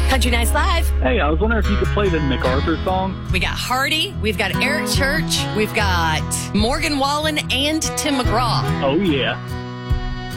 Country Nights Live. Hey, I was wondering if you could play the MacArthur song. We got Hardy. We've got Eric Church. We've got Morgan Wallen and Tim McGraw. Oh, yeah.